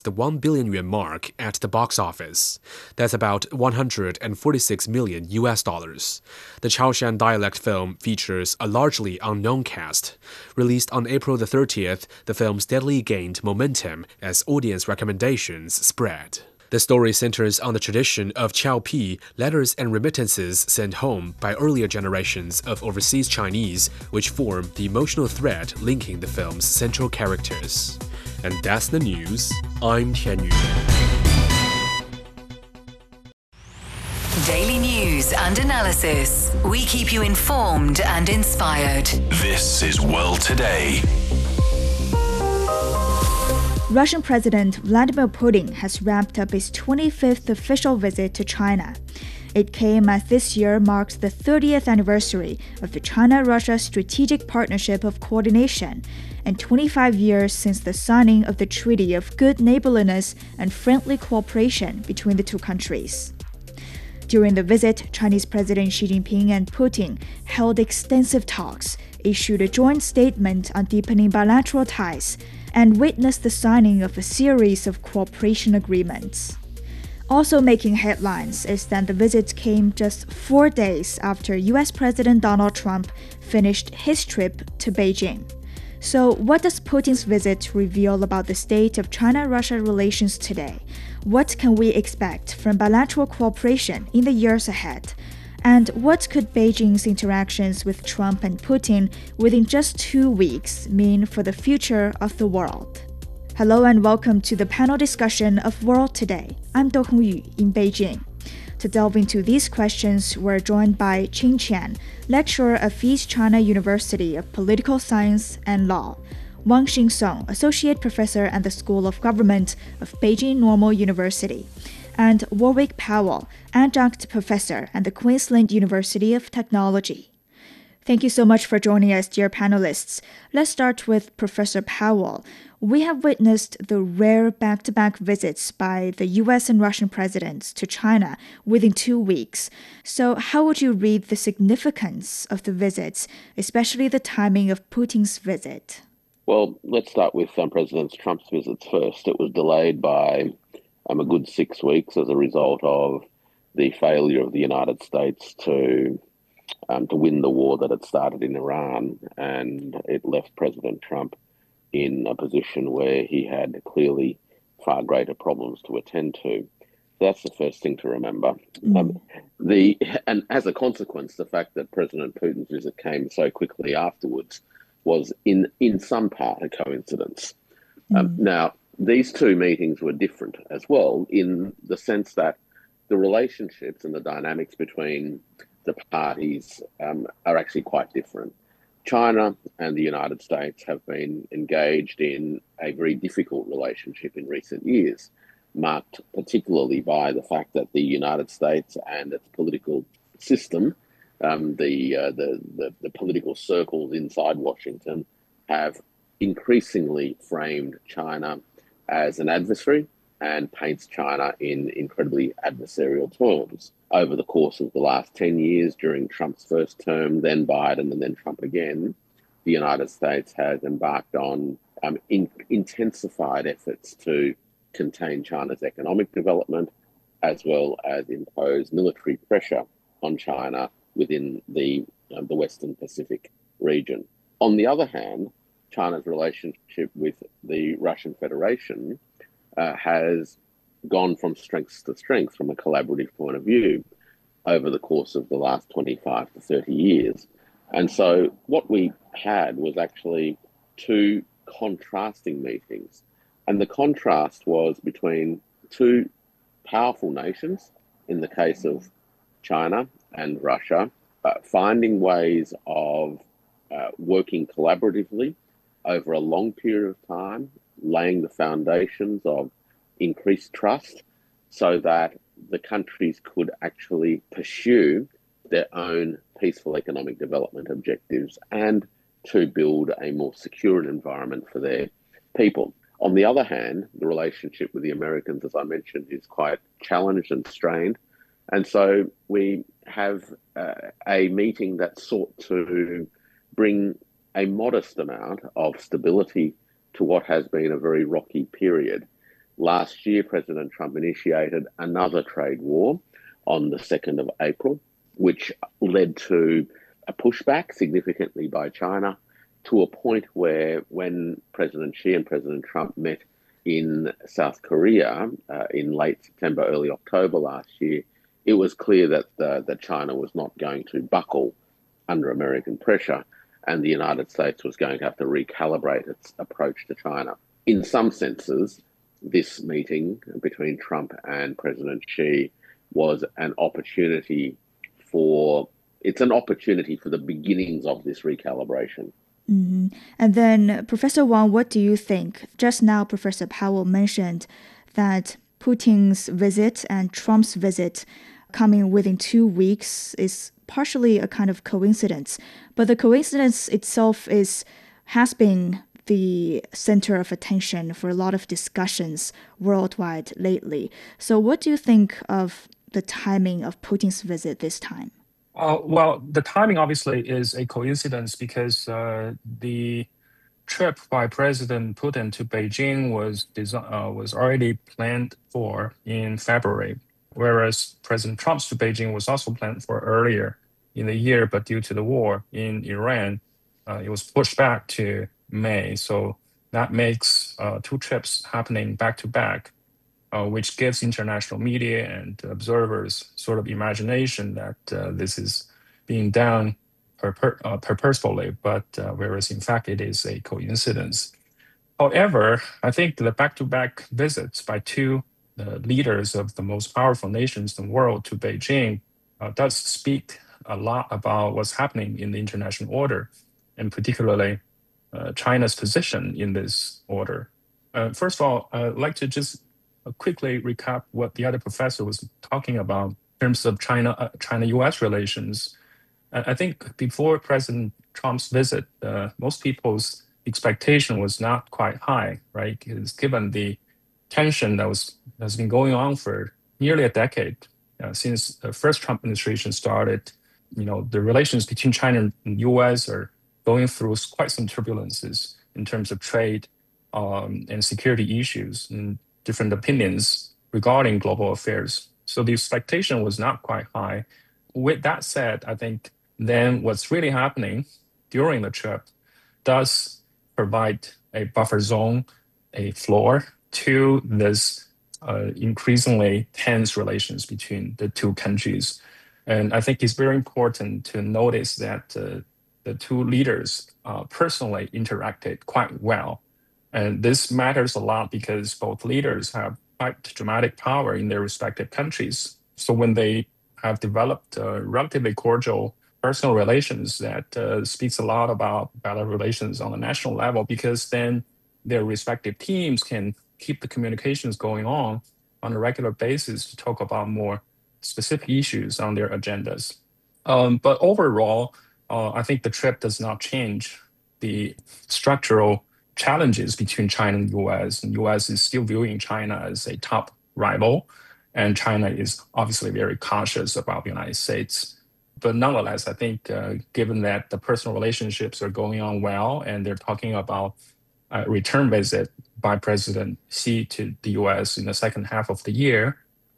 the 1 billion yuan mark at the box office. That's about 146 million US dollars. The Chaoshan dialect film features a largely unknown cast. Released on April the 30th, the film steadily gained momentum as audience recommendations spread. The story centers on the tradition of Qiaopi, letters and remittances sent home by earlier generations of overseas Chinese, which form the emotional thread linking the film's central characters. And that's the news. I'm Tian Yu. Daily news and analysis. We keep you informed and inspired. This is World Today. Russian President Vladimir Putin has wrapped up his 25th official visit to China. It came as this year marks the 30th anniversary of the China-Russia Strategic Partnership of Coordination and 25 years since the signing of the Treaty of Good Neighborliness and Friendly Cooperation between the two countries. During the visit, Chinese President Xi Jinping and Putin held extensive talks, issued a joint statement on deepening bilateral ties, and witnessed the signing of a series of cooperation agreements. Also making headlines is that the visit came just 4 days after US President Donald Trump finished his trip to Beijing. So what does Putin's visit reveal about the state of China-Russia relations today? What can we expect from bilateral cooperation in the years ahead? And what could Beijing's interactions with Trump and Putin within just 2 weeks mean for the future of the world? Hello and welcome to the panel discussion of World Today. I'm Do Hongyu in Beijing. To delve into these questions, we're joined by Qing Qian, lecturer of East China University of Political Science and Law, Wang Xingsong, associate professor at the School of Government of Beijing Normal University, and Warwick Powell, adjunct professor at the Queensland University of Technology. Thank you so much for joining us, dear panelists. Let's start with Professor Powell. We have witnessed the rare back-to-back visits by the US and Russian presidents to China within 2 weeks. So how would you read the significance of the visits, especially the timing of Putin's visit? Well, let's start with President Trump's visits first. It was delayed by a good 6 weeks as a result of the failure of the United States to win the war that had started in Iran, and it left President Trump in a position where he had clearly far greater problems to attend to. That's the first thing to remember. And as a consequence, the fact that President Putin's visit came so quickly afterwards was in some part a coincidence. Now, these two meetings were different as well in the sense that the relationships and the dynamics between the parties are actually quite different. China and the United States have been engaged in a very difficult relationship in recent years, marked particularly by the fact that the United States and its political system, the political circles inside Washington, have increasingly framed China as an adversary and paints China in incredibly adversarial terms. Over the course of the last 10 years, during Trump's first term, then Biden, and then Trump again, the United States has embarked on intensified efforts to contain China's economic development, as well as impose military pressure on China within the Western Pacific region. On the other hand, China's relationship with the Russian Federation has gone from strength to strength from a collaborative point of view over the course of the last 25 to 30 years. And so what we had was actually two contrasting meetings. And the contrast was between two powerful nations, in the case of China and Russia, finding ways of working collaboratively over a long period of time, laying the foundations of increased trust so that the countries could actually pursue their own peaceful economic development objectives and to build a more secure environment for their people. On the other hand, the relationship with the Americans, as I mentioned, is quite challenged and strained. And so we have a meeting that sought to bring a modest amount of stability to what has been a very rocky period. Last year, President Trump initiated another trade war on the 2nd of April, which led to a pushback significantly by China to a point where when President Xi and President Trump met in South Korea in late September, early October last year, it was clear that China was not going to buckle under American pressure, and the United States was going to have to recalibrate its approach to China. In some senses, this meeting between Trump and President Xi was an opportunity for the beginnings of this recalibration. Mm-hmm. And then, Professor Wang, what do you think? Just now, Professor Powell mentioned that Putin's visit and Trump's visit coming within 2 weeks is partially a kind of coincidence. But the coincidence itself has been the center of attention for a lot of discussions worldwide lately. So what do you think of the timing of Putin's visit this time? Well, the timing obviously is a coincidence because the trip by President Putin to Beijing was already planned for in February, whereas President Trump's to Beijing was also planned for earlier in the year, but due to the war in Iran, it was pushed back to May. So that makes two trips happening back to back, which gives international media and observers sort of imagination that this is being done purposefully, but whereas in fact it is a coincidence. However, I think the back-to-back visits by two leaders of the most powerful nations in the world to Beijing does speak a lot about what's happening in the international order, and particularly China's position in this order. First of all, I'd like to just quickly recap what the other professor was talking about in terms of China-U.S. relations. I think before President Trump's visit, most people's expectation was not quite high, right? Because given the tension that has been going on for nearly a decade since the first Trump administration started, the relations between China and the U.S. are going through quite some turbulences in terms of trade and security issues and different opinions regarding global affairs. So the expectation was not quite high. With that said, I think then what's really happening during the trip does provide a buffer zone, a floor to this increasingly tense relations between the two countries. And I think it's very important to notice that the two leaders personally interacted quite well. And this matters a lot because both leaders have quite dramatic power in their respective countries. So when they have developed relatively cordial personal relations, that speaks a lot about better relations on the national level, because then their respective teams can keep the communications going on a regular basis to talk about more specific issues on their agendas. But overall, I think the trip does not change the structural challenges between China and the U.S. And the U.S. is still viewing China as a top rival, and China is obviously very cautious about the United States. But nonetheless, I think given that the personal relationships are going on well, and they're talking about a return visit by President Xi to the U.S. in the second half of the year,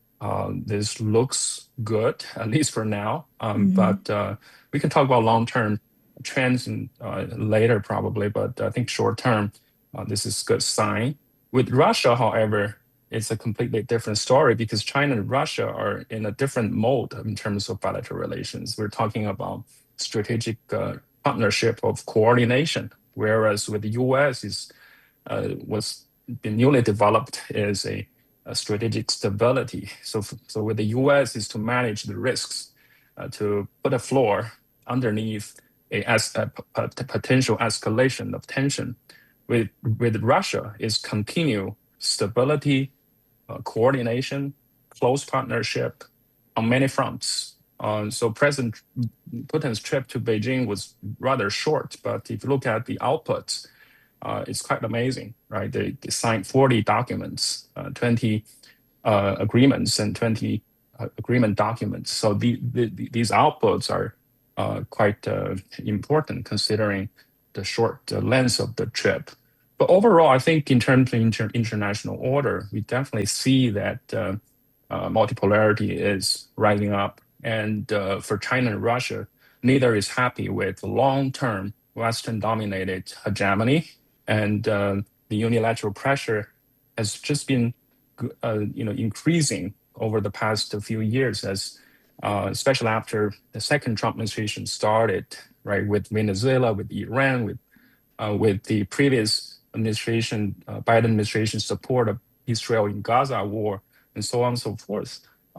this looks good, at least for now. But we can talk about long-term trends later probably, but I think short-term, this is a good sign. With Russia, however, it's a completely different story because China and Russia are in a different mode in terms of bilateral relations. We're talking about strategic partnership of coordination, whereas with the U.S. what's been newly developed is a strategic stability. So with the U.S. is to manage the risks, to put a floor underneath a potential escalation of tension. With Russia is continue stability, coordination, close partnership on many fronts. So President Putin's trip to Beijing was rather short, but if you look at the outputs, it's quite amazing, right? They signed 40 documents, 20 agreements and 20 agreement documents. So these outputs are quite important considering the short length of the trip. But overall, I think in terms of international order, we definitely see that multipolarity is rising up. And for China and Russia, neither is happy with long-term Western-dominated hegemony, and the unilateral pressure has just been, increasing over the past few years, as especially after the second Trump administration started, right, with Venezuela, with Iran, with the previous administration, Biden administration support of Israel in Gaza war, and so on and so forth.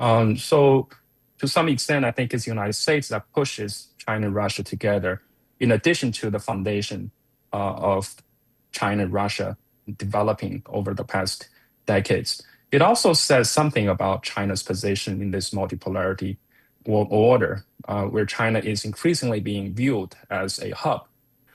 So to some extent, I think it's the United States that pushes China and Russia together, in addition to the foundation of China and Russia developing over the past decades. It also says something about China's position in this multipolarity world order, where China is increasingly being viewed as a hub.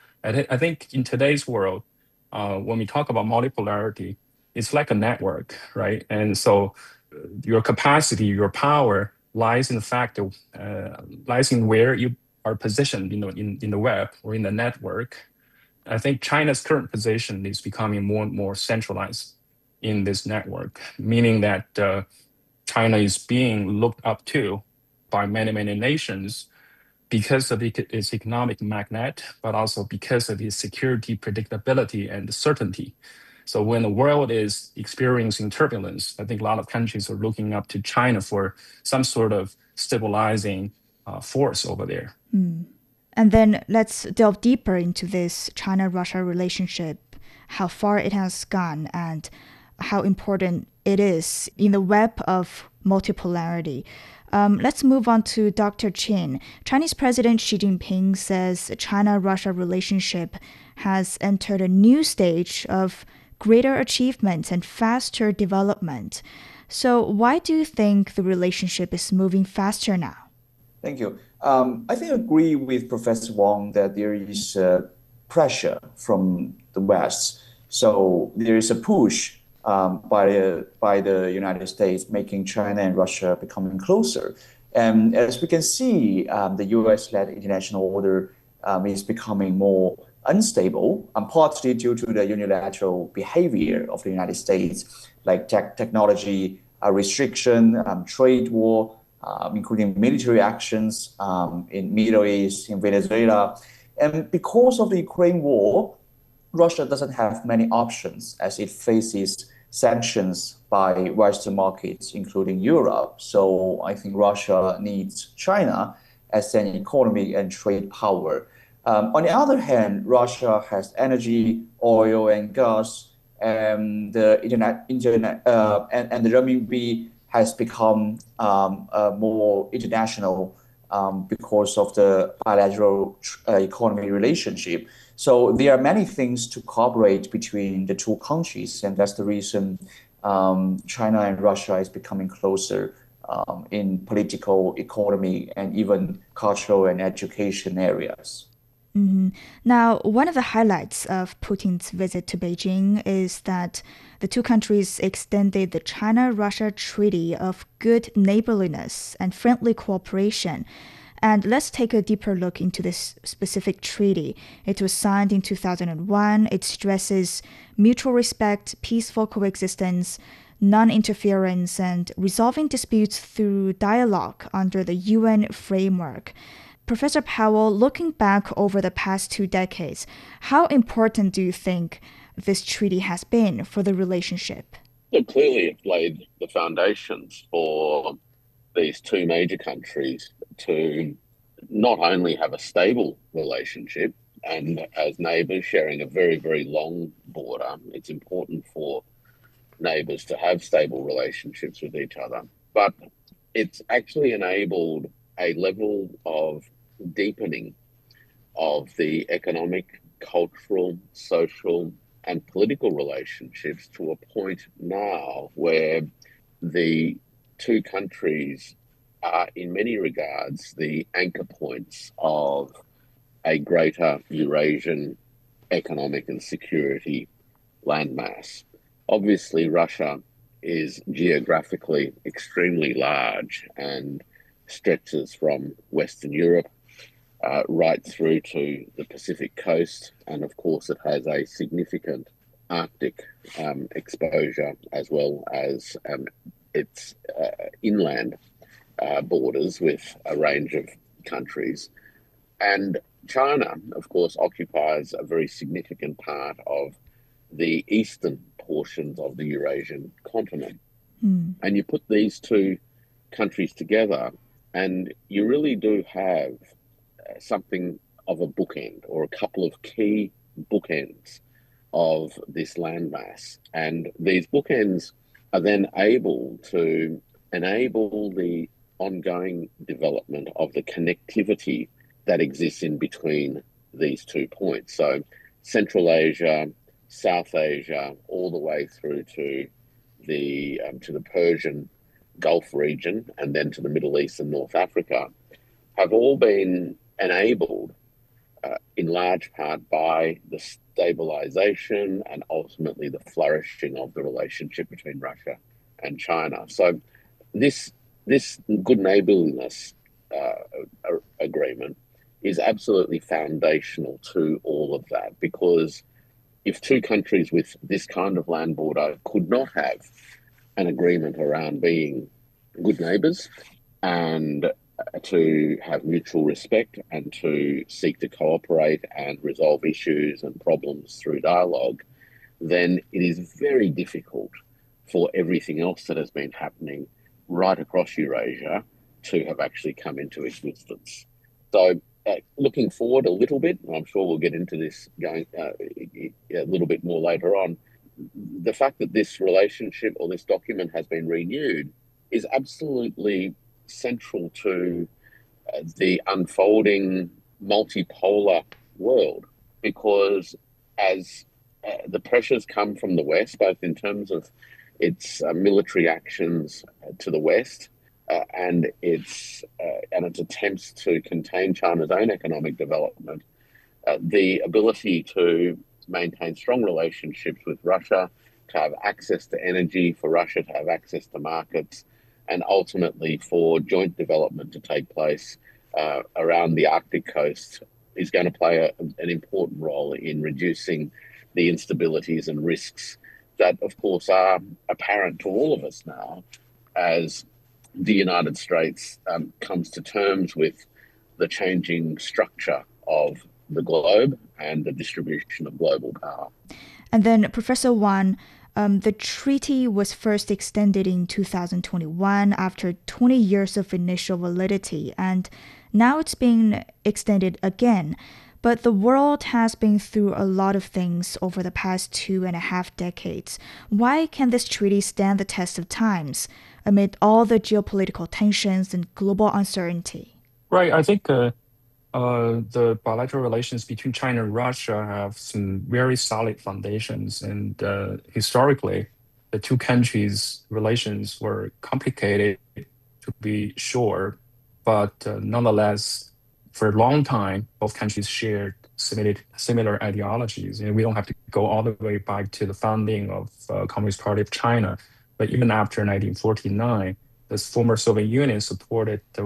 I think in today's world, when we talk about multipolarity, it's like a network, right? And so your capacity, your power lies in the fact of, lies in where you are positioned, in the web or in the network. I think China's current position is becoming more and more centralized in this network, meaning that China is being looked up to by many, many nations because of its economic magnet, but also because of its security, predictability, and certainty. So when the world is experiencing turbulence, I think a lot of countries are looking up to China for some sort of stabilizing force over there. And then let's delve deeper into this China-Russia relationship, how far it has gone, and how important it is in the web of multipolarity. Let's move on to Dr. Qin. Chinese President Xi Jinping says China-Russia relationship has entered a new stage of greater achievements and faster development. So why do you think the relationship is moving faster now? Thank you. I think I agree with Professor Wang that there is pressure from the West. So there is a push by the United States, making China and Russia becoming closer. And as we can see, the U.S.-led international order is becoming more unstable, partly due to the unilateral behavior of the United States, like technology restriction, trade war, including military actions in Middle East, in Venezuela. And because of the Ukraine war, Russia doesn't have many options as it faces sanctions by Western markets, including Europe. So I think Russia needs China as an economic and trade power. On the other hand, Russia has energy, oil, and gas, and the internet, and the renminbi has become more international because of the bilateral economy relationship. So there are many things to cooperate between the two countries, and that's the reason China and Russia is becoming closer in political, economy, and even cultural and education areas. Mm-hmm. Now, one of the highlights of Putin's visit to Beijing is that the two countries extended the China-Russia Treaty of Good Neighborliness and Friendly Cooperation. And let's take a deeper look into this specific treaty. It was signed in 2001. It stresses mutual respect, peaceful coexistence, non-interference, and resolving disputes through dialogue under the UN framework. Professor Powell, looking back over the past 2 decades, how important do you think this treaty has been for the relationship? So clearly it laid the foundations for these two major countries to not only have a stable relationship and as neighbours sharing a very, very long border, it's important for neighbours to have stable relationships with each other, but it's actually enabled a level of deepening of the economic, cultural, social, and political relationships to a point now where the two countries are in many regards the anchor points of a greater Eurasian economic and security landmass. Obviously, Russia is geographically extremely large and stretches from Western Europe right through to the Pacific coast. And of course, it has a significant Arctic exposure as well as its inland borders with a range of countries. And China, of course, occupies a very significant part of the eastern portions of the Eurasian continent. And you put these two countries together, and you really do have something of a bookend or a couple of key bookends of this landmass. And these bookends are then able to enable the ongoing development of the connectivity that exists in between these 2 points. So Central Asia, South Asia, all the way through to the Persian Gulf region, and then to the Middle East and North Africa, have all been enabled in large part by the stabilization and ultimately the flourishing of the relationship between Russia and China. So this good neighborliness agreement is absolutely foundational to all of that, because if two countries with this kind of land border could not have an agreement around being good neighbors and to have mutual respect and to seek to cooperate and resolve issues and problems through dialogue, then it is very difficult for everything else that has been happening right across Eurasia to have actually come into existence. So looking forward a little bit, and I'm sure we'll get into this going a little bit more later on, the fact that this relationship or this document has been renewed is absolutely central to the unfolding multipolar world, because as the pressures come from the West, both in terms of its military actions to the West and its attempts to contain China's own economic development, the ability to maintain strong relationships with Russia, to have access to energy, for Russia to have access to markets, and ultimately for joint development to take place around the Arctic coast is going to play an important role in reducing the instabilities and risks that, of course, are apparent to all of us now as the United States comes to terms with the changing structure of the globe and the distribution of global power. And then, Professor Wang, the treaty was first extended in 2021 after 20 years of initial validity, and now it's being extended again. But the world has been through a lot of things over the past 2.5 decades. Why can this treaty stand the test of times amid all the geopolitical tensions and global uncertainty? Right. I think the bilateral relations between China and Russia have some very solid foundations. And historically, the two countries' relations were complicated, to be sure. But nonetheless, for a long time, both countries shared similar ideologies. We don't have to go all the way back to the founding of Communist Party of China. But even after 1949, the former Soviet Union supported the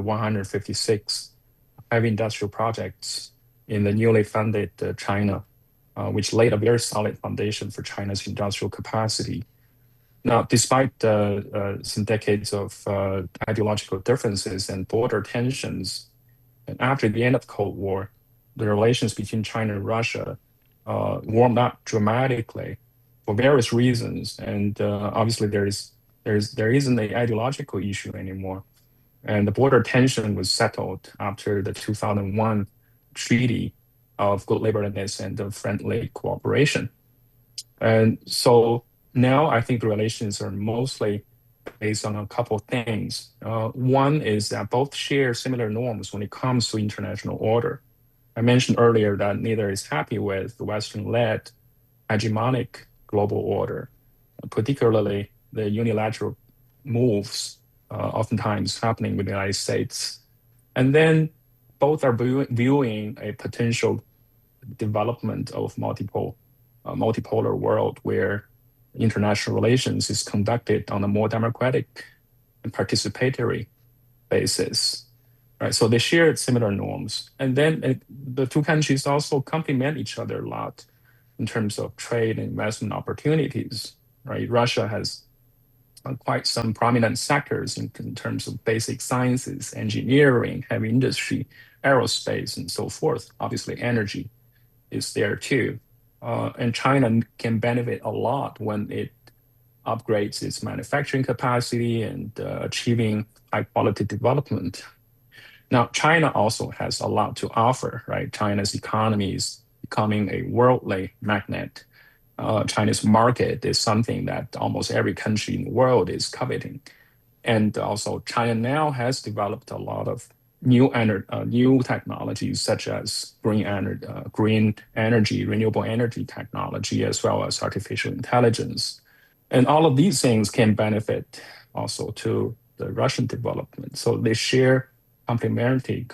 156 heavy industrial projects in the newly funded China, which laid a very solid foundation for China's industrial capacity. Now, despite some decades of ideological differences and border tensions, and after the end of the Cold War, the relations between China and Russia warmed up dramatically for various reasons. And obviously, there isn't an ideological issue anymore. And the border tension was settled after the 2001 Treaty of Good Neighborliness and Friendly Cooperation. And so now I think the relations are mostly based on a couple of things. One is that both share similar norms when it comes to international order. I mentioned earlier that neither is happy with the Western-led hegemonic global order, particularly the unilateral moves oftentimes happening with the United States. And then both are viewing a potential development of multipolar world where international relations is conducted on a more democratic and participatory basis. Right? So they share similar norms. And then the two countries also complement each other a lot. in terms of trade and investment opportunities, right? Russia has quite some prominent sectors in terms of basic sciences, engineering, heavy industry, aerospace, and so forth. Obviously, energy is there too. And China can benefit a lot when it upgrades its manufacturing capacity and achieving high quality development. Now, China also has a lot to offer, right? China's economy is becoming a worldly magnet. China's market is something that almost every country in the world is coveting. And also, China now has developed a lot of new technologies such as green energy, renewable energy technology, as well as artificial intelligence. And all of these things can benefit also to the Russian development. So they share complementarity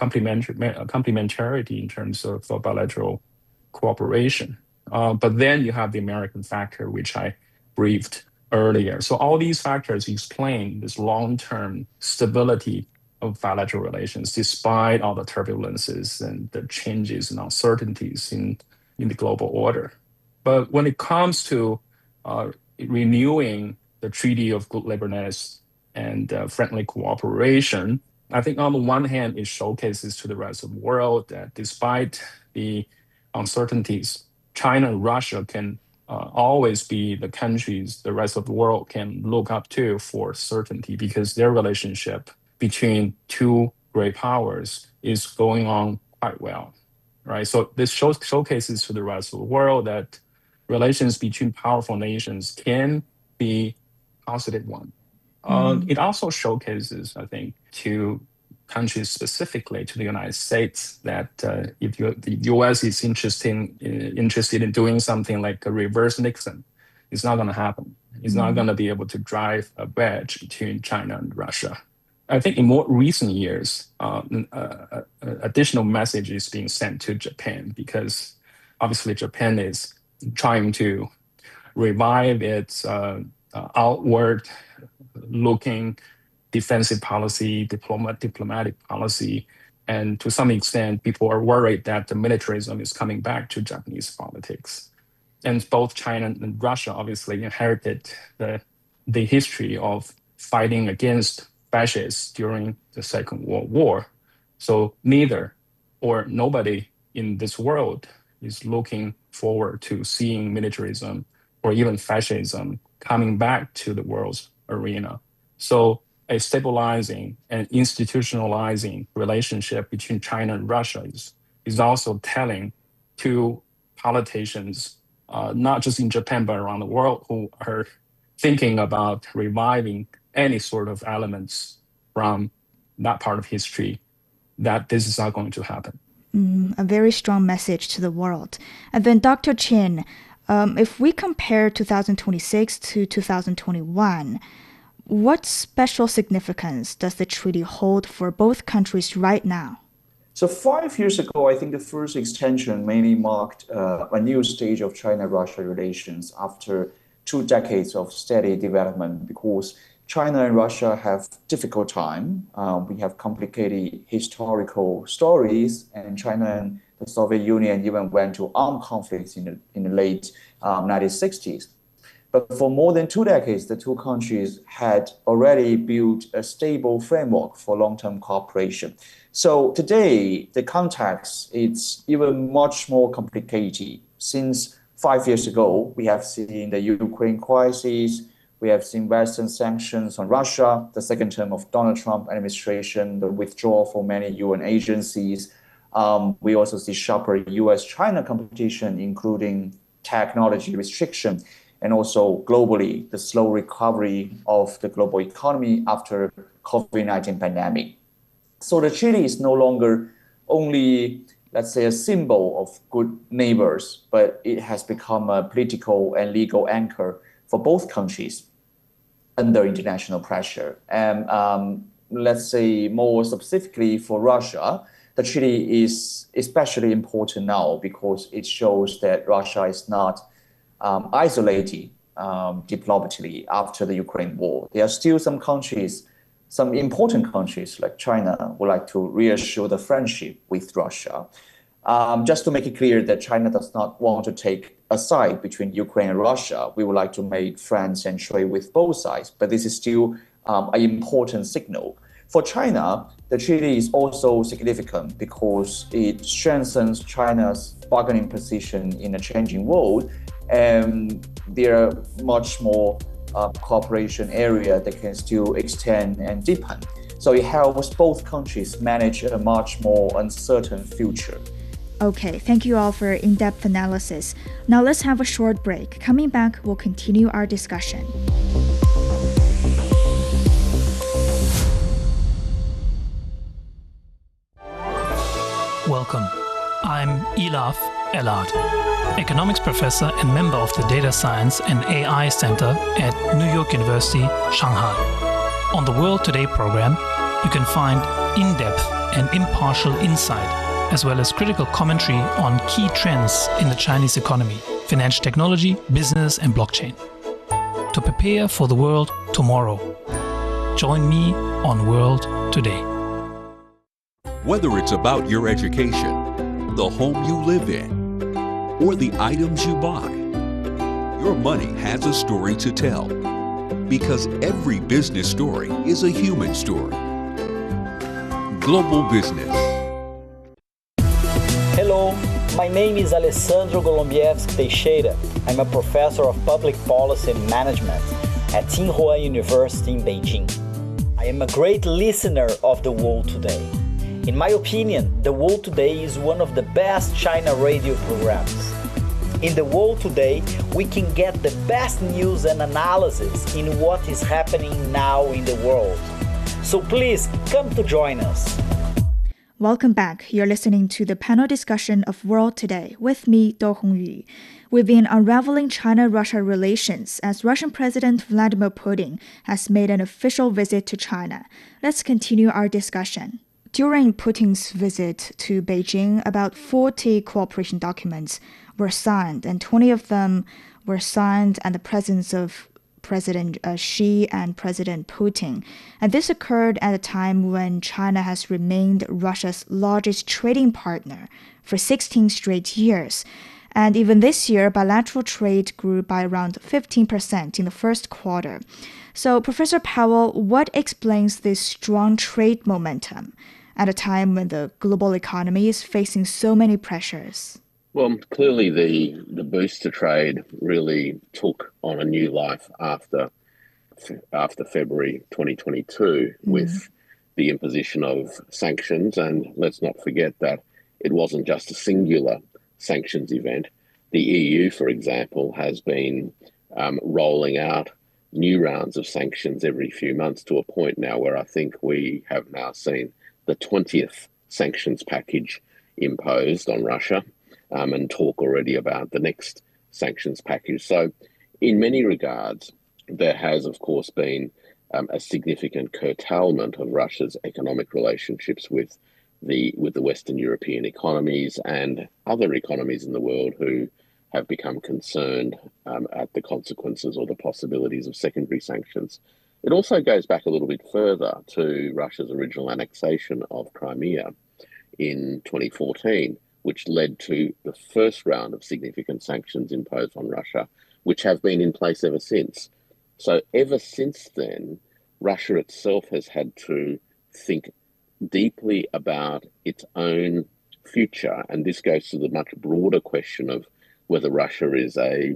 in terms of bilateral cooperation. But then you have the American factor, which I briefed earlier. So all these factors explain this long-term stability of bilateral relations, despite all the turbulences and the changes and uncertainties in the global order. But when it comes to renewing the Treaty of Good Neighborliness and friendly cooperation, I think on the one hand, it showcases to the rest of the world that despite the uncertainties, China and Russia can always be the countries the rest of the world can look up to for certainty, because their relationship between two great powers is going on quite well, right? So this showcases to the rest of the world that relations between powerful nations can be positive one. It also showcases, I think, to countries specifically, to the United States, that if the U.S. is interested in doing something like a reverse Nixon, it's not going to happen. It's not going to be able to drive a wedge between China and Russia. I think in more recent years, additional message is being sent to Japan, because obviously Japan is trying to revive its outward-looking defensive policy, diplomatic policy, and to some extent, people are worried that the militarism is coming back to Japanese politics. And both China and Russia obviously inherited the history of fighting against fascists during the Second World War. So neither or nobody in this world is looking forward to seeing militarism or even fascism coming back to the world's arena. So a stabilizing and institutionalizing relationship between China and Russia is also telling to politicians, not just in Japan, but around the world, who are thinking about reviving any sort of elements from that part of history, that this is not going to happen. A very strong message to the world. And then Dr. Chin, if we compare 2026 to 2021, what special significance does the treaty hold for both countries right now? So 5 years ago, I think the first extension mainly marked a new stage of China-Russia relations after 2 decades of steady development, because China and Russia have difficult time. We have complicated historical stories, and China and the Soviet Union even went to armed conflicts in the late 1960s. But for more than 2 decades, the two countries had already built a stable framework for long-term cooperation. So today, the context is even much more complicated. Since 5 years ago, we have seen the Ukraine crisis, we have seen Western sanctions on Russia, the second term of Donald Trump administration, the withdrawal from many UN agencies. We also see sharper US-China competition, including technology restriction, and also globally, the slow recovery of the global economy after COVID-19 pandemic. So the treaty is no longer only, let's say, a symbol of good neighbors, but it has become a political and legal anchor for both countries under international pressure. And let's say more specifically for Russia, the treaty is especially important now because it shows that Russia is not isolated diplomatically after the Ukraine war. There are still some countries, some important countries like China would like to reassure the friendship with Russia. Just to make it clear that China does not want to take aside between Ukraine and Russia. We would like to make friends and trade with both sides, but this is still an important signal. For China, the treaty is also significant because it strengthens China's bargaining position in a changing world, and there are much more cooperation area that can still extend and deepen. So it helps both countries manage a much more uncertain future. Okay, thank you all for in-depth analysis. Now let's have a short break. Coming back, we'll continue our discussion. Welcome. I'm Elaf Elad, economics professor and member of the Data Science and AI Center at New York University, Shanghai. On the World Today program, you can find in-depth and impartial insight, as well as critical commentary on key trends in the Chinese economy, financial technology, business, and blockchain. To prepare for the world tomorrow, join me on World Today. Whether it's about your education, the home you live in, or the items you buy, your money has a story to tell. Because every business story is a human story. Global Business. Hello, my name is Alessandro Golombieski Teixeira. I'm a professor of public policy and management at Tsinghua University in Beijing. I am a great listener of The World Today. In my opinion, The World Today is one of the best China radio programs. In The World Today, we can get the best news and analysis in what is happening now in the world. So please come to join us. Welcome back. You're listening to the panel discussion of World Today with me, Do Hongyu. We've been unraveling China-Russia relations as Russian President Vladimir Putin has made an official visit to China. Let's continue our discussion. During Putin's visit to Beijing, about 40 cooperation documents were signed, and 20 of them were signed in the presence of President Xi and President Putin. And this occurred at a time when China has remained Russia's largest trading partner for 16 straight years. And even this year, bilateral trade grew by around 15% in the first quarter. So, Professor Powell, what explains this strong trade momentum at a time when the global economy is facing so many pressures? Well, clearly the boost to trade really took on a new life after February 2022 with the imposition of sanctions. And let's not forget that it wasn't just a singular sanctions event. The EU, for example, has been rolling out new rounds of sanctions every few months to a point now where I think we have now seen the 20th sanctions package imposed on Russia. And talk already about the next sanctions package. So in many regards, there has, of course, been a significant curtailment of Russia's economic relationships with the Western European economies and other economies in the world who have become concerned at the consequences or the possibilities of secondary sanctions. It also goes back a little bit further to Russia's original annexation of Crimea in 2014, which led to the first round of significant sanctions imposed on Russia, which have been in place ever since. So ever since then, Russia itself has had to think deeply about its own future. And this goes to the much broader question of whether Russia is a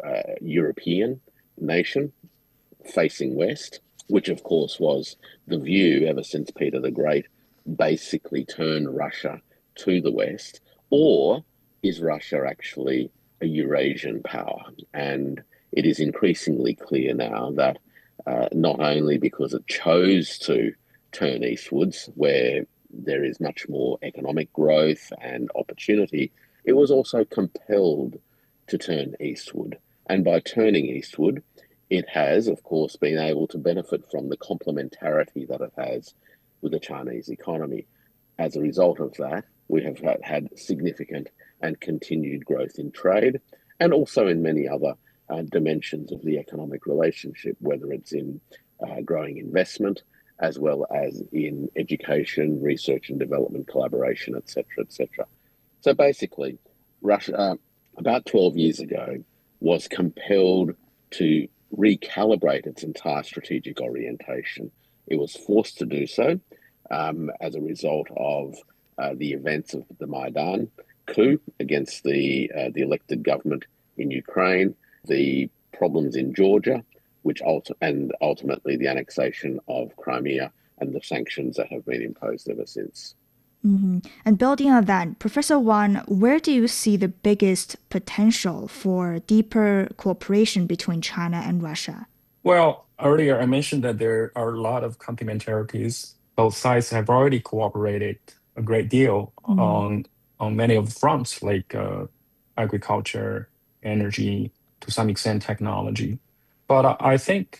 European nation facing West, which of course was the view ever since Peter the Great basically turned Russia to the West. Or is Russia actually a Eurasian power? And it is increasingly clear now that not only because it chose to turn eastwards, where there is much more economic growth and opportunity, it was also compelled to turn eastward. And by turning eastward, it has, of course, been able to benefit from the complementarity that it has with the Chinese economy. As a result of that, we have had significant and continued growth in trade and also in many other dimensions of the economic relationship, whether it's in growing investment as well as in education, research and development, collaboration, etc., etc. So basically, about 12 years ago, was compelled to recalibrate its entire strategic orientation. It was forced to do so as a result of the events of the Maidan coup against the elected government in Ukraine, the problems in Georgia, and ultimately the annexation of Crimea and the sanctions that have been imposed ever since. Mm-hmm. And building on that, Professor Wang, where do you see the biggest potential for deeper cooperation between China and Russia? Well, earlier I mentioned that there are a lot of complementarities. Both sides have already cooperated a great deal on many of the fronts, like agriculture, energy, to some extent technology. But I think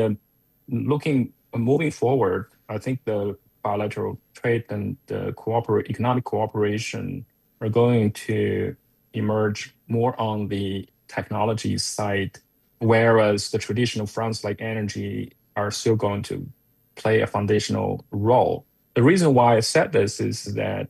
moving forward, I think the bilateral trade and the economic cooperation are going to emerge more on the technology side, whereas the traditional fronts like energy are still going to play a foundational role. The reason why I said this is that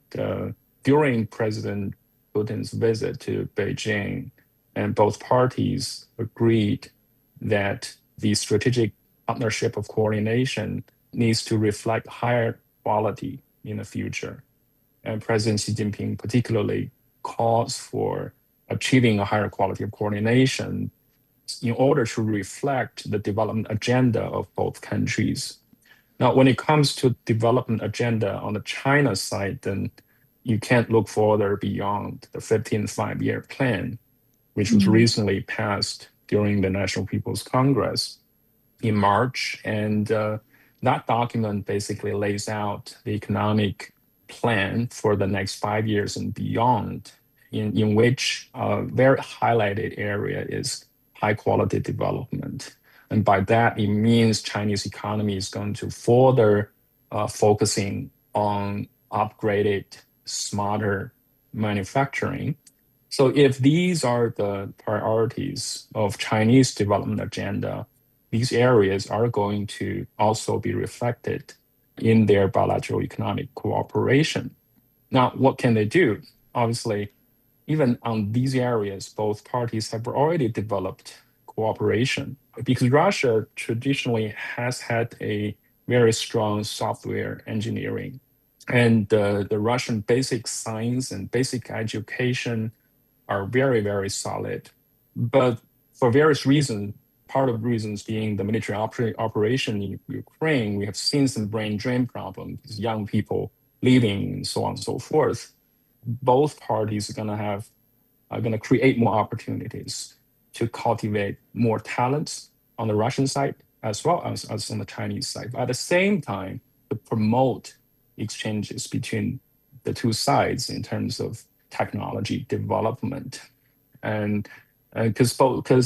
during President Putin's visit to Beijing, and both parties agreed that the strategic partnership of coordination needs to reflect higher quality in the future. And President Xi Jinping particularly calls for achieving a higher quality of coordination in order to reflect the development agenda of both countries. Now, when it comes to development agenda on the China side, then you can't look further beyond the 15th five-year plan, which was recently passed during the National People's Congress in March. And that document basically lays out the economic plan for the next 5 years and beyond, in which a very highlighted area is high quality development. And by that, it means Chinese economy is going to further focusing on upgraded, smarter manufacturing. So if these are the priorities of Chinese development agenda, these areas are going to also be reflected in their bilateral economic cooperation. Now, what can they do? Obviously, even on these areas, both parties have already developed cooperation because Russia traditionally has had a very strong software engineering. And the Russian basic science and basic education are very, very solid. But for various reasons, part of the reasons being the military operation in Ukraine, we have seen some brain drain problems, young people leaving and so on and so forth. Both parties are going to create more opportunities to cultivate more talents on the Russian side as well as on the Chinese side. But at the same time, to promote exchanges between the two sides in terms of technology development. And because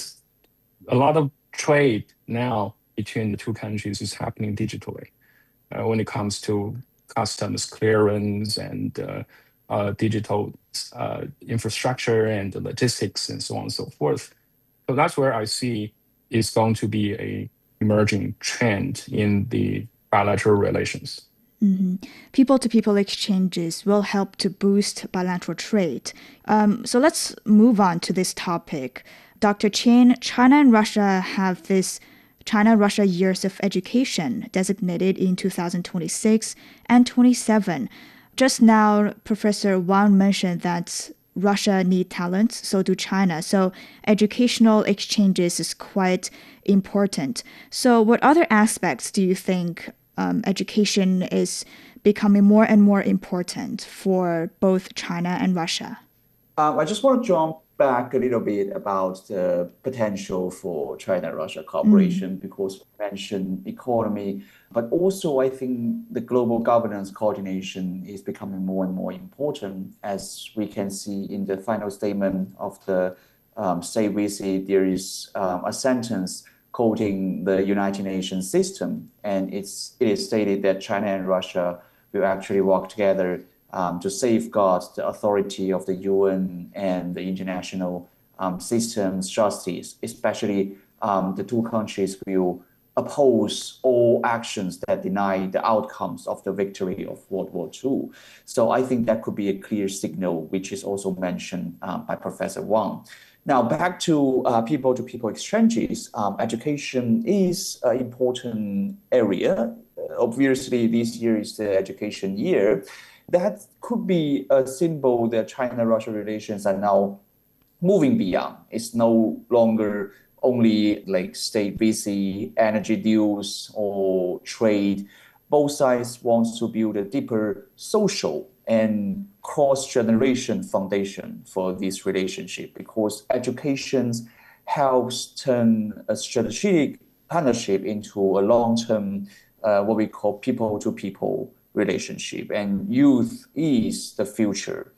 a lot of trade now between the two countries is happening digitally when it comes to customs clearance and digital infrastructure and logistics and so on and so forth. So that's where I see is going to be a emerging trend in the bilateral relations. People-to-people exchanges will help to boost bilateral trade. So let's move on to this topic. Dr. Chin, China and Russia have this China-Russia Years of Education designated in 2026 and 27. Just now, Professor Wang mentioned that Russia needs talents, so do China. So educational exchanges is quite important. So what other aspects do you think education is becoming more and more important for both China and Russia? I just want to jump back a little bit about the potential for China-Russia cooperation because we mentioned economy, but also I think the global governance coordination is becoming more and more important. As we can see in the final statement of the state visit, there is a sentence quoting the United Nations system, and it is stated that China and Russia will actually work together to safeguard the authority of the UN and the international systems justice, especially the two countries will oppose all actions that deny the outcomes of the victory of World War II. So I think that could be a clear signal, which is also mentioned by Professor Wang. Now, back to people-to-people exchanges, education is an important area. Obviously, this year is the education year. That could be a symbol that China-Russia relations are now moving beyond. It's no longer only like stay busy, energy deals or trade. Both sides want to build a deeper social and cross-generation foundation for this relationship, because education helps turn a strategic partnership into a long-term, what we call people-to-people relationship. And youth is the future.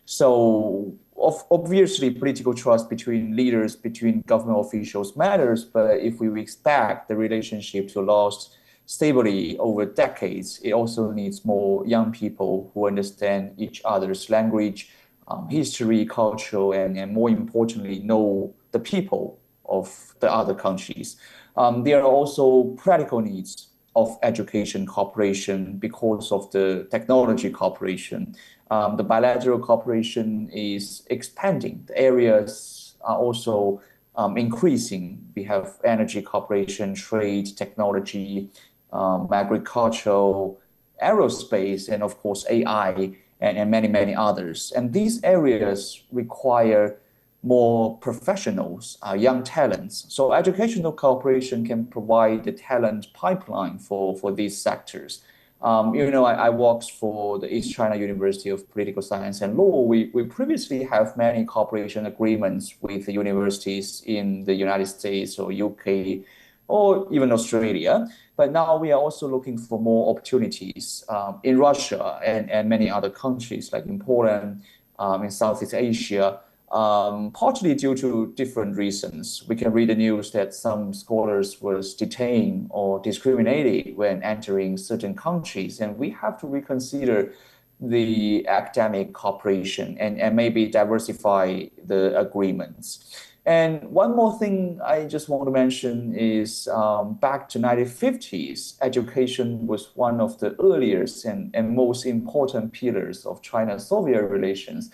So obviously, political trust between leaders, between government officials matters, but if we expect the relationship to last stably over decades, it also needs more young people who understand each other's language, history, culture, and more importantly, know the people of the other countries. There are also practical needs of education cooperation because of the technology cooperation. The bilateral cooperation is expanding. The areas are also increasing. We have energy cooperation, trade, technology, agriculture, aerospace, and of course AI, and many, many others. And these areas require more professionals, young talents. So educational cooperation can provide the talent pipeline for these sectors. I worked for the East China University of Political Science and Law. We previously have many cooperation agreements with the universities in the United States or UK or even Australia. But now we are also looking for more opportunities in Russia and many other countries like in Poland, in Southeast Asia, partly due to different reasons. We can read the news that some scholars were detained or discriminated when entering certain countries, and we have to reconsider the academic cooperation and maybe diversify the agreements. And one more thing I just want to mention is back to 1950s, education was one of the earliest and most important pillars of China-Soviet relations.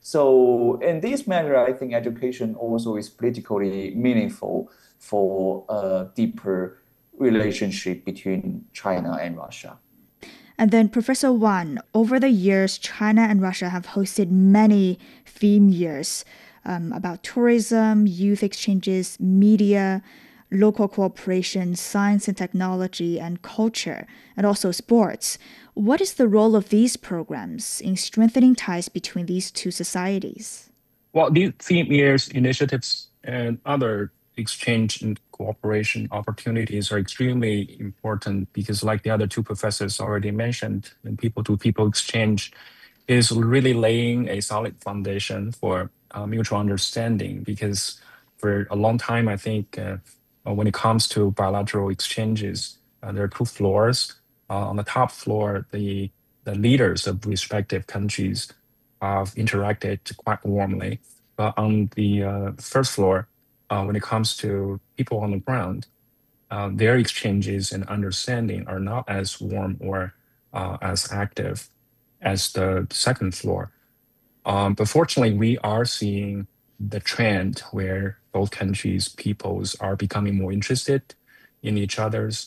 So in this matter, I think education also is politically meaningful for a deeper relationship between China and Russia. And then, Professor Wang, over the years, China and Russia have hosted many theme years about tourism, youth exchanges, media, local cooperation, science and technology, and culture, and also sports. What is the role of these programs in strengthening ties between these two societies? Well, these theme years, initiatives, and other exchange and cooperation opportunities are extremely important because, like the other two professors already mentioned, the people-to-people exchange is really laying a solid foundation for mutual understanding. Because for a long time, I think when it comes to bilateral exchanges, there are two floors. On the top floor, the leaders of respective countries have interacted quite warmly. But on the first floor, when it comes to people on the ground, their exchanges and understanding are not as warm or as active as the second floor. But fortunately, we are seeing the trend where both countries' peoples are becoming more interested in each other's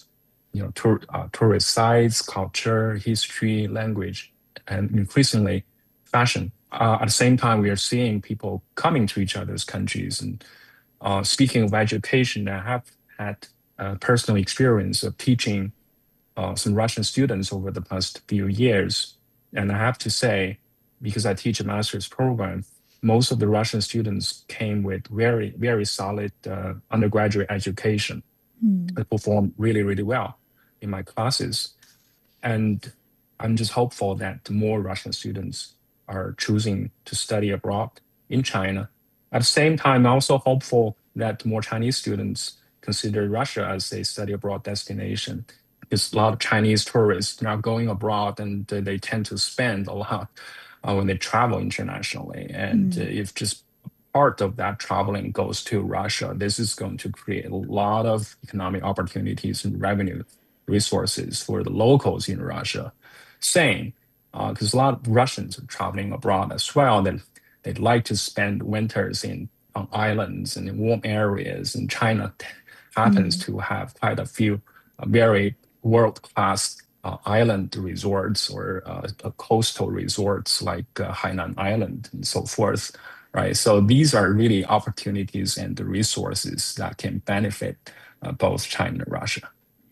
tourist sites, culture, history, language, and increasingly fashion. At the same time, we are seeing people coming to each other's countries. And speaking of education, I have had personal experience of teaching some Russian students over the past few years. And I have to say, because I teach a master's program, most of the Russian students came with very, very solid undergraduate education. They performed really, really well in my classes. And I'm just hopeful that more Russian students are choosing to study abroad in China. At the same time, I'm also hopeful that more Chinese students consider Russia as a study abroad destination, because a lot of Chinese tourists are going abroad and they tend to spend a lot when they travel internationally. And if just part of that traveling goes to Russia, this is going to create a lot of economic opportunities and revenue resources for the locals in Russia. Same, because a lot of Russians are traveling abroad as well. They'd like to spend winters on islands and in warm areas. And China happens to have quite a few very world-class island resorts or coastal resorts like Hainan Island and so forth, right? So these are really opportunities and the resources that can benefit both China and Russia.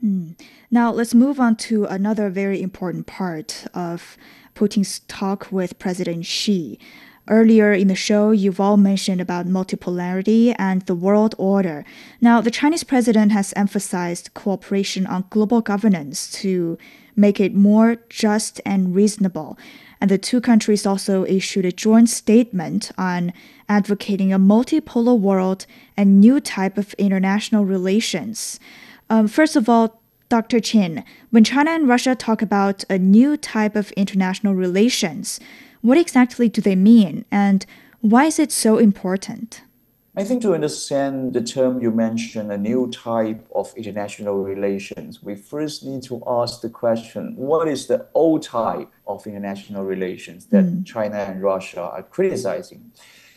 Now, let's move on to another very important part of Putin's talk with President Xi. Earlier in the show, you've all mentioned about multipolarity and the world order. Now, the Chinese president has emphasized cooperation on global governance to make it more just and reasonable. And the two countries also issued a joint statement on advocating a multipolar world and new type of international relations. First of all, Dr. Qin, when China and Russia talk about a new type of international relations, what exactly do they mean, and why is it so important? I think to understand the term you mentioned, a new type of international relations, we first need to ask the question, what is the old type of international relations that China and Russia are criticizing?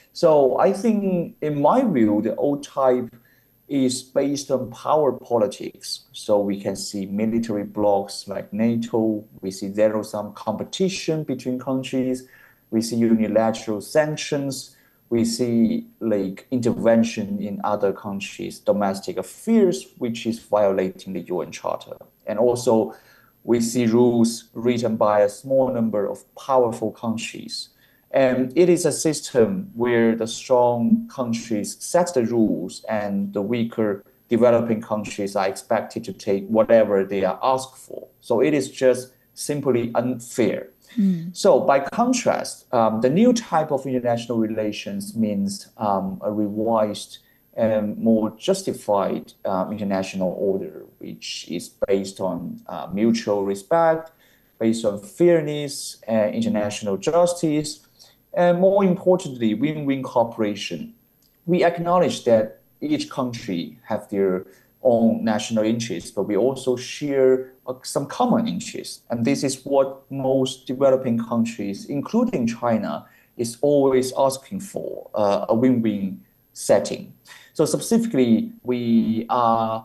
So I think, in my view, the old type is based on power politics. So we can see military blocs like NATO, we see zero-sum competition between countries, we see unilateral sanctions, we see like intervention in other countries' domestic affairs, which is violating the UN Charter. And also we see rules written by a small number of powerful countries. And it is a system where the strong countries set the rules and the weaker developing countries are expected to take whatever they are asked for. So it is just simply unfair. So by contrast, the new type of international relations means a revised and more justified international order, which is based on mutual respect, based on fairness and international justice, and more importantly, win-win cooperation. We acknowledge that each country have their own national interests, but we also share some common interests. And this is what most developing countries, including China, is always asking for, a win-win setting. So specifically, we are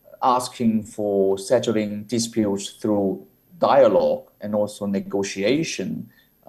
asking for settling disputes through dialogue and also negotiation,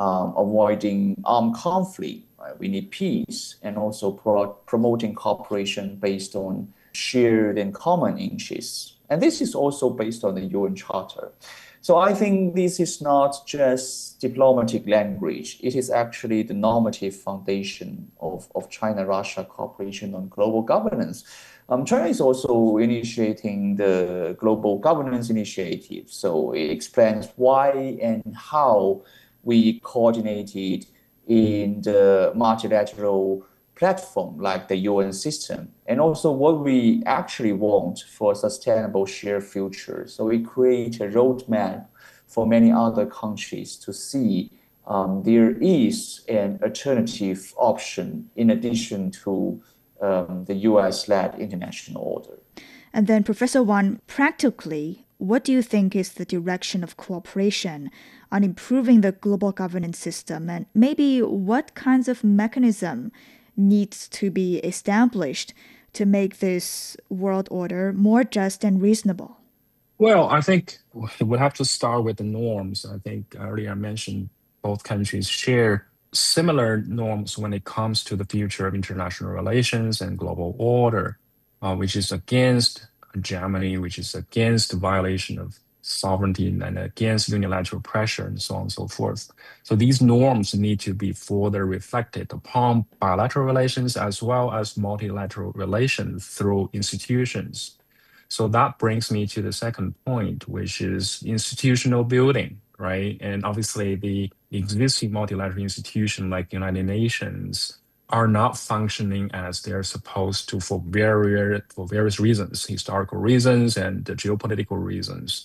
avoiding armed conflict. Right? We need peace and also promoting cooperation based on shared and common interests. And this is also based on the UN Charter. So I think this is not just diplomatic language. It is actually the normative foundation of China-Russia cooperation on global governance. China is also initiating the Global Governance Initiative. So it explains why and how we coordinated in the multilateral platform like the UN system, and also what we actually want for a sustainable shared future. So we create a roadmap for many other countries to see there is an alternative option in addition to the US-led international order. And then, Professor Wang, practically, what do you think is the direction of cooperation on improving the global governance system, and maybe what kinds of mechanism needs to be established to make this world order more just and reasonable? Well, I think we would have to start with the norms. I think earlier I mentioned both countries share similar norms when it comes to the future of international relations and global order, which is against Germany, which is against the violation of sovereignty and against unilateral pressure and so on and so forth. So these norms need to be further reflected upon bilateral relations as well as multilateral relations through institutions. So that brings me to the second point, which is institutional building, right? And obviously the existing multilateral institutions like United Nations are not functioning as they're supposed to for various reasons, historical reasons and geopolitical reasons.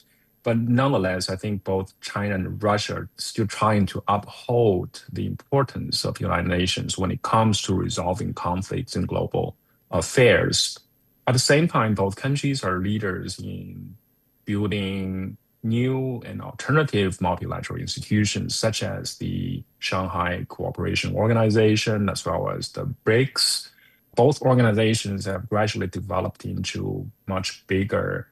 But nonetheless, I think both China and Russia are still trying to uphold the importance of the United Nations when it comes to resolving conflicts in global affairs. At the same time, both countries are leaders in building new and alternative multilateral institutions, such as the Shanghai Cooperation Organization, as well as the BRICS. Both organizations have gradually developed into much bigger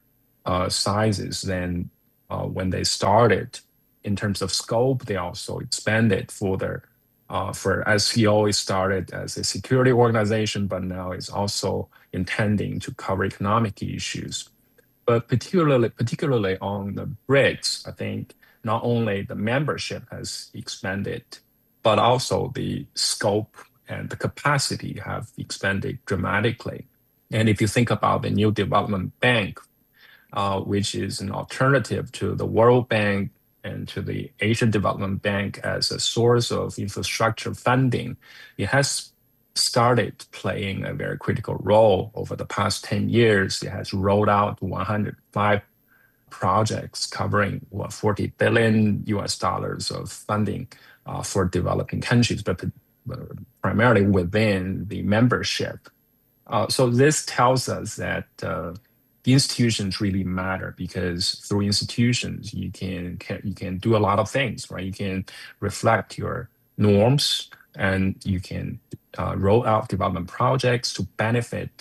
sizes than when they started. In terms of scope, they also expanded further. For SCO, it started as a security organization, but now it's also intending to cover economic issues. But particularly on the BRICS, I think not only the membership has expanded, but also the scope and the capacity have expanded dramatically. And if you think about the New Development Bank, which is an alternative to the World Bank and to the Asian Development Bank as a source of infrastructure funding, it has started playing a very critical role over the past 10 years. It has rolled out 105 projects covering $40 billion of funding for developing countries, but primarily within the membership. So this tells us that the institutions really matter, because through institutions you can do a lot of things, right? You can reflect your norms, and you can roll out development projects to benefit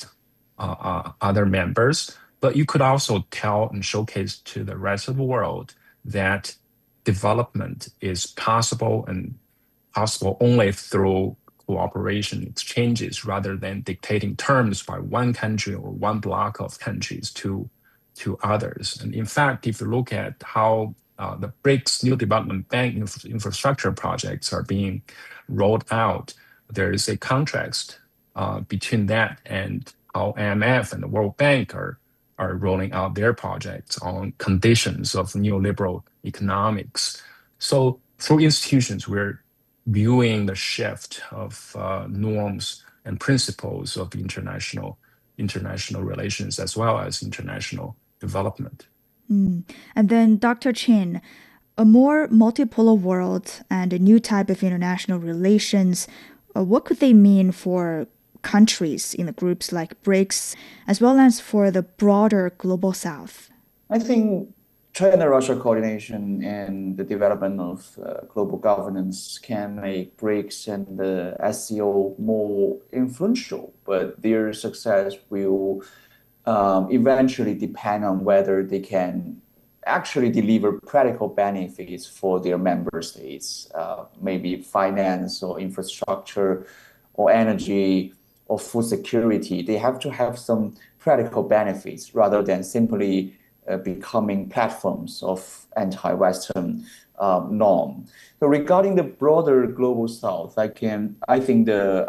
other members. But you could also tell and showcase to the rest of the world that development is possible, and possible only through cooperation exchanges, rather than dictating terms by one country or one block of countries to others. And in fact, if you look at how the BRICS New Development Bank infrastructure projects are being rolled out, there is a contrast between that and how IMF and the World Bank are rolling out their projects on conditions of neoliberal economics. So through institutions, we're viewing the shift of norms and principles of international relations, as well as international development. And then, Dr. Chin, a more multipolar world and a new type of international relations, what could they mean for countries in the groups like BRICS, as well as for the broader global South? I think China-Russia coordination and the development of global governance can make BRICS and the SCO more influential, but their success will eventually depend on whether they can actually deliver practical benefits for their member states, maybe finance or infrastructure or energy or food security. They have to have some practical benefits rather than simply becoming platforms of anti-Western norm. So regarding the broader global South, I think the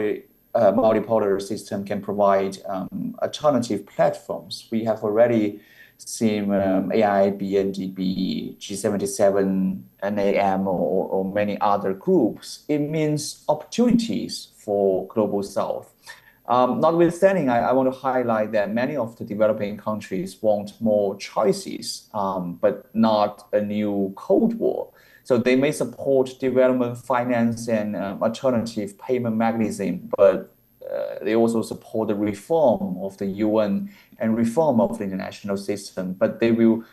multipolar system can provide alternative platforms. We have already seen AIIB, NDB, G77, NAM, or many other groups. It means opportunities for global South. Notwithstanding, I want to highlight that many of the developing countries want more choices, but not a new Cold War. So they may support development finance and alternative payment mechanism, but they also support the reform of the UN and reform of the international system. But they will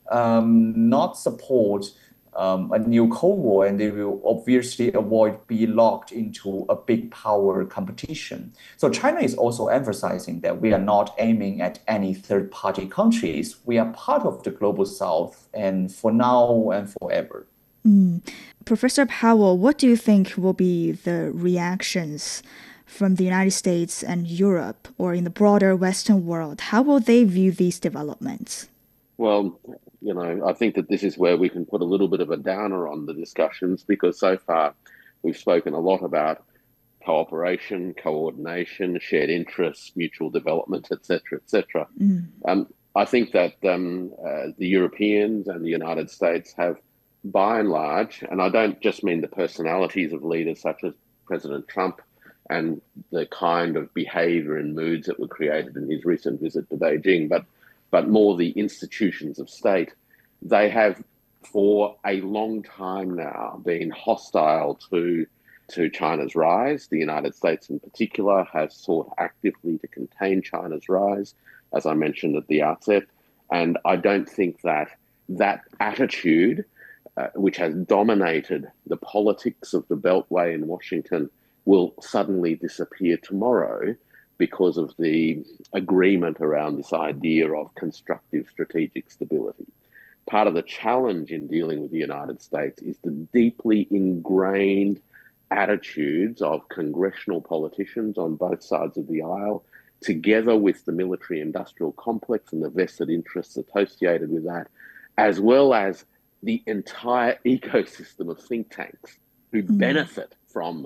not support a new Cold War, and they will obviously avoid being locked into a big power competition. So China is also emphasizing that we are not aiming at any third-party countries. We are part of the global South, and for now and forever. Professor Powell, what do you think will be the reactions from the United States and Europe, or in the broader Western world? How will they view these developments? Well, I think that this is where we can put a little bit of a downer on the discussions, because so far we've spoken a lot about cooperation, coordination, shared interests, mutual development, etc., etc. I think that the Europeans and the United States have, by and large, and I don't just mean the personalities of leaders such as President Trump and the kind of behavior and moods that were created in his recent visit to Beijing, but more the institutions of state, they have for a long time now been hostile to China's rise. The United States in particular has sought actively to contain China's rise, as I mentioned at the outset. And I don't think that attitude, which has dominated the politics of the Beltway in Washington, will suddenly disappear tomorrow because of the agreement around this idea of constructive strategic stability. Part of the challenge in dealing with the United States is the deeply ingrained attitudes of congressional politicians on both sides of the aisle, together with the military-industrial complex and the vested interests associated with that, as well as the entire ecosystem of think tanks who benefit from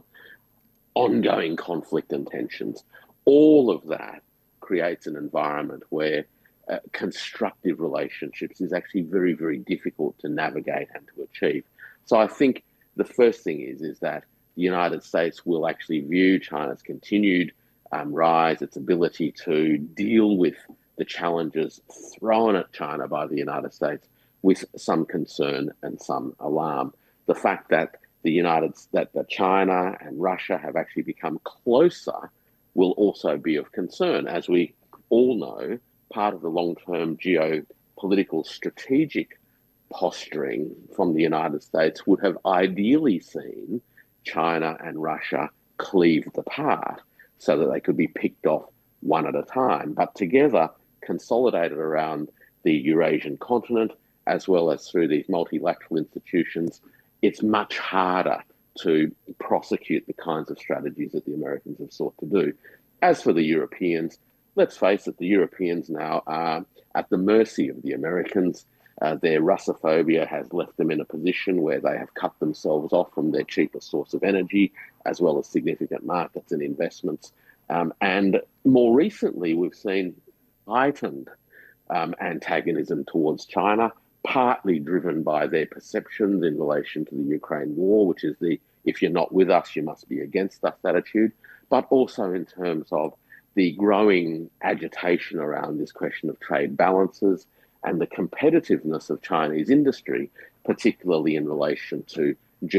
ongoing conflict and tensions. All of that creates an environment where constructive relationships is actually very, very difficult to navigate and to achieve. So I think the first thing is that the United States will actually view China's continued rise, its ability to deal with the challenges thrown at China by the United States with some concern and some alarm. The fact that that China and Russia have actually become closer will also be of concern. As we all know, part of the long-term geopolitical strategic posturing from the United States would have ideally seen China and Russia cleave apart so that they could be picked off one at a time, but together consolidated around the Eurasian continent, as well as through these multilateral institutions. It's much harder to prosecute the kinds of strategies that the Americans have sought to do. As for the Europeans, let's face it, the Europeans now are at the mercy of the Americans. Their Russophobia has left them in a position where they have cut themselves off from their cheapest source of energy, as well as significant markets and investments. And more recently, we've seen heightened antagonism towards China, partly driven by their perceptions in relation to the Ukraine war, which is the "if you're not with us, you must be against us" attitude, but also in terms of the growing agitation around this question of trade balances and the competitiveness of Chinese industry, particularly in relation to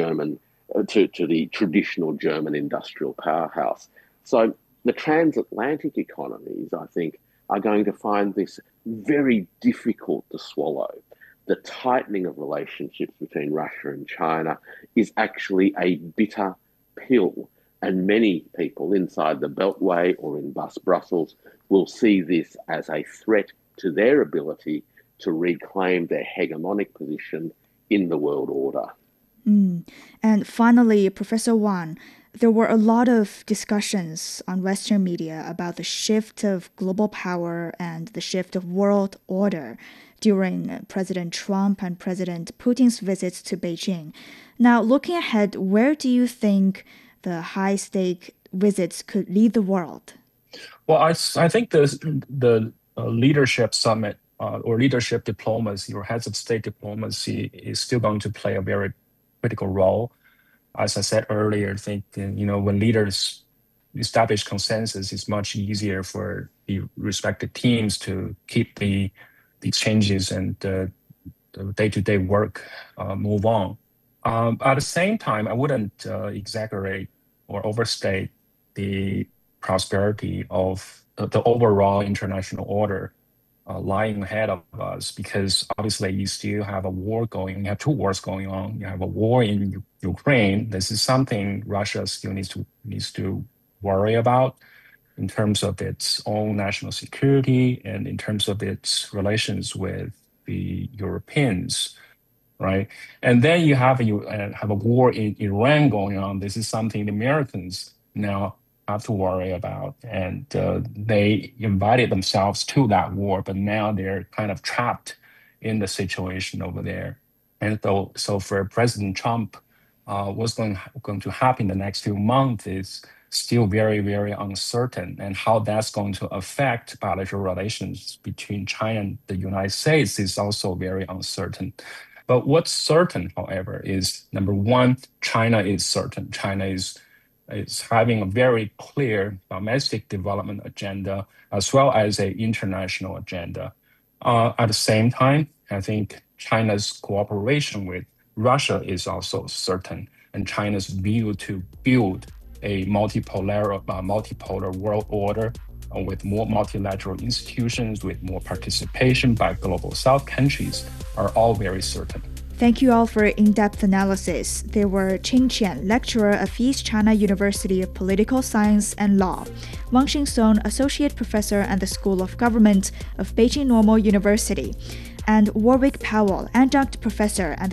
the traditional German industrial powerhouse. So the transatlantic economies, I think, are going to find this very difficult to swallow. The tightening of relationships between Russia and China is actually a bitter pill. And many people inside the Beltway or in Brussels will see this as a threat to their ability to reclaim their hegemonic position in the world order. And finally, Professor Wang, there were a lot of discussions on Western media about the shift of global power and the shift of world order during President Trump and President Putin's visits to Beijing. Now, looking ahead, where do you think the high-stake visits could lead the world? Well, I think the leadership summit or leadership diplomacy or heads of state diplomacy is still going to play a very critical role. As I said earlier, I think when leaders establish consensus, it's much easier for the respective teams to keep the exchanges and the day-to-day work move on. At the same time, I wouldn't exaggerate or overstate the prosperity of the overall international order lying ahead of us, because obviously you still have a war going. You have two wars going on. You have a war in Ukraine. This is something Russia still needs to worry about in terms of its own national security and in terms of its relations with the Europeans, right? And then you have a war in Iran going on. This is something the Americans now have to worry about, and they invited themselves to that war, but now they're kind of trapped in the situation over there. And so for President Trump, what's going to happen in the next few months is still very, very uncertain, and how that's going to affect bilateral relations between China and the United States is also very uncertain. But what's certain, however, is number one, China is certain. China is having a very clear domestic development agenda as well as an international agenda. At the same time, I think China's cooperation with Russia is also certain, and China's view to build a multipolar world order with more multilateral institutions, with more participation by global South countries are all very certain. Thank you all for in-depth analysis. They were Qing Qian, lecturer of East China University of Political Science and Law, Wang Xingsong, associate professor at the School of Government of Beijing Normal University, and Warwick Powell, adjunct professor at the